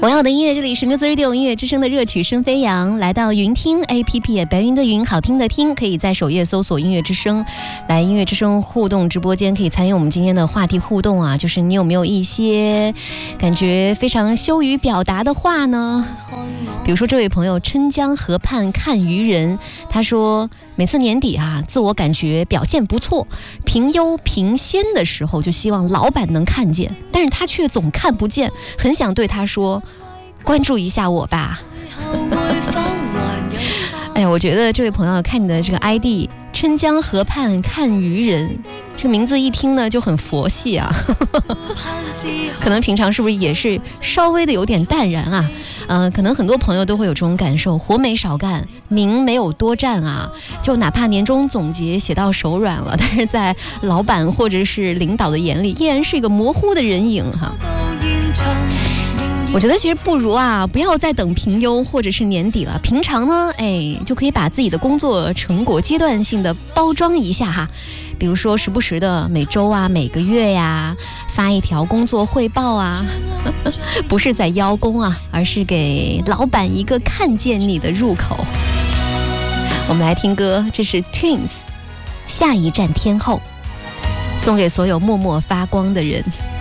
我要的音乐，这里是 Music Radio 音乐之声的热曲声飞扬，来到云听 APP， 白云的云，好听的听，可以在首页搜索音乐之声，来音乐之声互动直播间，可以参与我们今天的话题互动啊，就是你有没有一些感觉非常羞于表达的话呢？比如说这位朋友郴江河畔看渔人，他说每次年底啊，自我感觉表现不错，评优评先的时候就希望老板能看见，但是他却总看不见，很想对他说关注一下我吧。哎呀，我觉得这位朋友看你的这个 ID 郴江河畔看渔人，这个名字一听呢就很佛系啊。可能平常是不是也是稍微的有点淡然啊？可能很多朋友都会有这种感受，活没少干，名没有多占啊，就哪怕年终总结写到手软了，但是在老板或者是领导的眼里依然是一个模糊的人影哈。我觉得其实不如啊，不要再等评优或者是年底了，平常呢，就可以把自己的工作成果阶段性的包装一下哈，比如说时不时的每周啊、每个月呀发一条工作汇报啊，不是在邀功啊，而是给老板一个看见你的入口。我们来听歌，这是 Twins 下一站天后，送给所有默默发光的人。